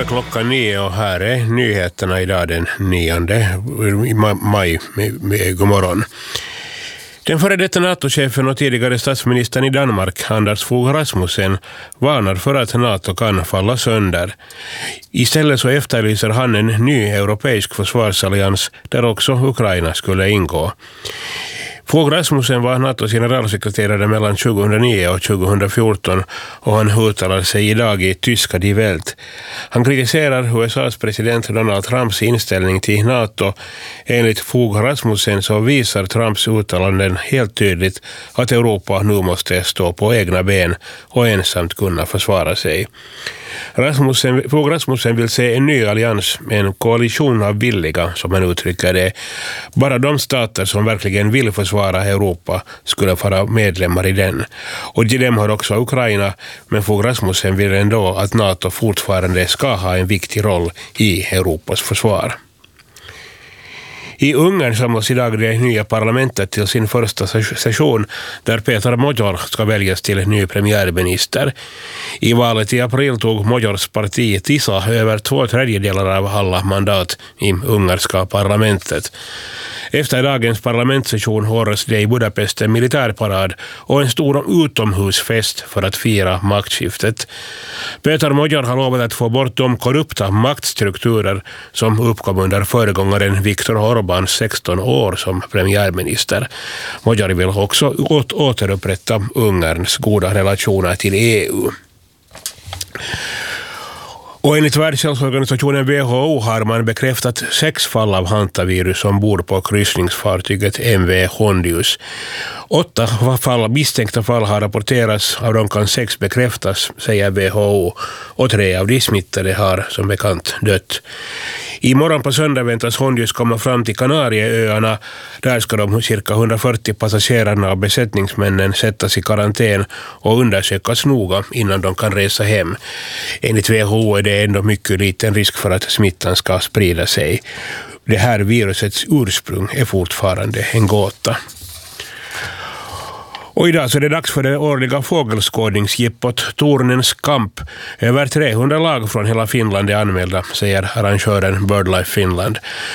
klockan 9 och här är nyheterna idag den 9 maj. God morgon. Den före detta NATO-chefen och tidigare statsministern i Danmark, Anders Fogh Rasmussen, varnar för att NATO kan falla sönder. Istället så efterlyser han en ny europeisk försvarsallians där också Ukraina skulle ingå. Fogh Rasmussen var NATOs generalsekreterare mellan 2009 och 2014 och han uttalar sig idag i tyska Die Welt. Han kritiserar USAs president Donald Trumps inställning till NATO. Enligt Fogh Rasmussen så visar Trumps uttalanden helt tydligt att Europa nu måste stå på egna ben och ensamt kunna försvara sig. Fogh Rasmussen vill se en ny allians med en koalition av villiga, som han uttrycker det. Bara de stater som verkligen vill försvara Europa skulle vara medlemmar i den. Och till dem har också Ukraina, men Fogh Rasmussen vill ändå att NATO fortfarande ska ha en viktig roll i Europas försvar. I Ungern samlas idag det nya parlamentet till sin första session där Petar Magyar ska väljas till ny premiärminister. I valet i april tog Magyars parti TISA över 2/3 av alla mandat i ungerska parlamentet. Efter dagens parlamentssession hålls det i Budapest en militärparad och en stor utomhusfest för att fira maktskiftet. Petar Magyar har lovat att få bort de korrupta maktstrukturer som uppkom under föregångaren Viktor Orbáns 16 år som premiärminister. Magyar vill också återupprätta Ungerns goda relationer till EU. Och enligt Världshälsoorganisationen WHO har man bekräftat 6 fall av hantavirus ombord på kryssningsfartyget MV Hondius. 8 misstänkta fall har rapporterats, av dem kan 6 bekräftas, säger WHO, och 3 av de smittade har som bekant dött. Imorgon på söndag väntas Hondius komma fram till Kanarieöarna. Där ska de cirka 140 passagerarna och besättningsmännen sättas i karantän och undersökas noga innan de kan resa hem. Enligt WHO är det ändå mycket liten risk för att smittan ska sprida sig. Det här virusets ursprung är fortfarande en gåta. Och idag så är det dags för det årliga fågelskådningsjippot Tornens kamp. Över 300 lag från hela Finland är anmälda, säger arrangören BirdLife Finland.